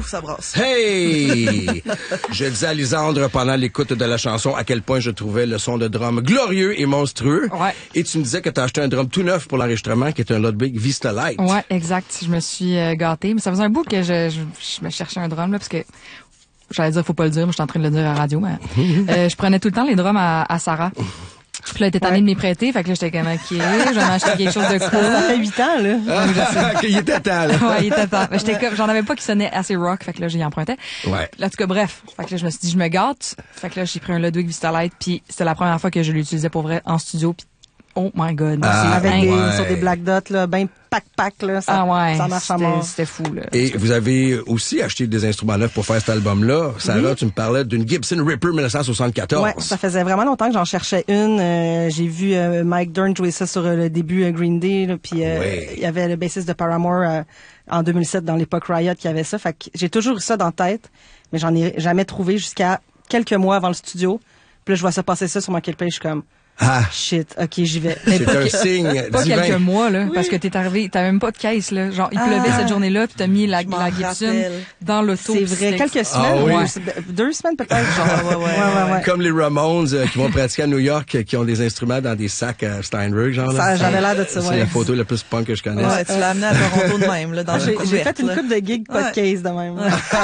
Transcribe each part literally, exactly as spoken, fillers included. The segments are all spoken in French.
ça brasse. Hey! Je disais à Lisandre pendant l'écoute de la chanson à quel point je trouvais le son de drum glorieux et monstrueux. Ouais. Et tu me disais que tu as acheté un drum tout neuf pour l'enregistrement qui est un Ludwig Vista Lite. Ouais, exact. Je me suis euh, gâtée. Mais ça faisait un bout que je, je, je me cherchais un drum, là, parce que j'allais dire, faut pas le dire, mais je suis en train de le dire à la radio, mais euh, je prenais tout le temps les drums à, à Sarah. Puis là, elle était tannée Ouais. de m'y prêter, fait que là, j'étais comme, OK, je vais m'acheter quelque chose de cool. Ça fait huit ans, là. Ah, qu'il était temps, là. Ouais, il était temps. Mais j'étais comme, j'en avais pas qui sonnait assez rock, fait que là, j'y empruntais. Ouais. Là, en tout cas, bref. Fait que là, je me suis dit, je me gâte. Fait que là, j'ai pris un Ludwig Vista Lite, puis c'était la première fois que je l'utilisais pour vrai en studio, puis oh my god. Ah, c'est Avec des, ouais. sur des Black Dots, là, ben pack-pack, là. Ça, Ah ouais, ça marche à c'était, mort. c'était fou, là. Et vous avez aussi acheté des instruments neufs pour faire cet album-là. Sarah, Oui. tu me parlais d'une Gibson Ripper dix-neuf cent soixante-quatorze. Ouais, ça faisait vraiment longtemps que j'en cherchais une. Euh, j'ai vu euh, Mike Dirnt jouer ça sur euh, le début euh, Green Day, là, puis euh, Ouais. il y avait le bassiste de Paramore euh, en deux mille sept dans l'époque Riot qui avait ça. Fait que j'ai toujours eu ça dans la tête, mais j'en ai jamais trouvé jusqu'à quelques mois avant le studio. Puis là, je vois ça passer ça sur Marketplace, je suis comme Ah, shit, ok, j'y vais. Mais c'est pas un que- signe Pas divin. quelques mois, là, parce que t'es arrivé, t'avais même pas de caisse, là. Genre, il pleuvait Ah. cette journée-là, puis t'as mis la, Je m'en la Gibson rappelle. dans l'auto. C'est puis vrai, c'était- quelques semaines, Ah oui. deux, deux semaines peut-être. Genre, ouais, ouais, ouais, ouais. Comme les Ramones euh, qui vont pratiquer à New York, euh, qui ont des instruments dans des sacs à Steinberg, genre. là. Ça, j'avais l'air de ça, C'est ouais. la photo la plus punk que je connaisse. Ouais, tu l'as amené à Toronto de même, là, dans Ah, J'ai une j'ai fait couverte, une là. coupe de gigs, pas Ouais. de case de même.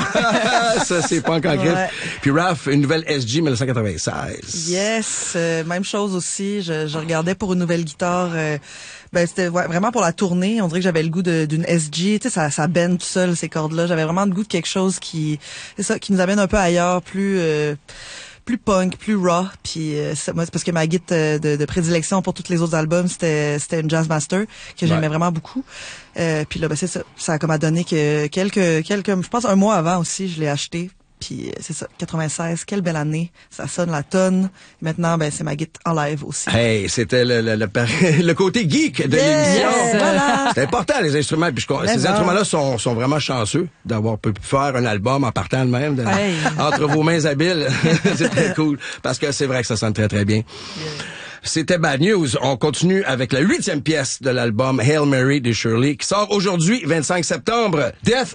Ça, c'est punk en griffe. Ouais. Puis Raph, une nouvelle S G dix-neuf cent quatre-vingt-seize. Yes, euh, même chose aussi. Je, je regardais pour une nouvelle guitare. euh, ben c'était ouais, vraiment pour la tournée. On dirait que j'avais le goût de- d'une S G. Tu sais, ça, ça bend tout seul ces cordes-là. J'avais vraiment le goût de quelque chose qui, c'est ça, qui nous amène un peu ailleurs, plus. Euh, plus punk, plus raw, puis euh, c'est- moi c'est parce que ma guide euh, de, de prédilection pour tous les autres albums c'était c'était une Jazzmaster que j'aimais Ouais. vraiment beaucoup. Euh, puis là ben c'est ça, ça a comme à donner que quelques quelques je pense un mois avant aussi je l'ai acheté. Puis euh, c'est ça, quatre-vingt-seize, quelle belle année, ça sonne la tonne. Maintenant ben c'est ma guide en live aussi. Hey, c'était le, le, le, par- le côté geek de Yes! l'émission. Voilà. C'est important, les instruments. Puis je- ces bon. instruments-là sont, sont vraiment chanceux d'avoir pu faire un album en partant de même. de- Hey. Entre vos mains habiles. C'est très cool. Parce que c'est vrai que ça sonne très, très bien. C'était Bad News. On continue avec la huitième pièce de l'album Hail Mary de Shirley qui sort aujourd'hui, vingt-cinq septembre. Death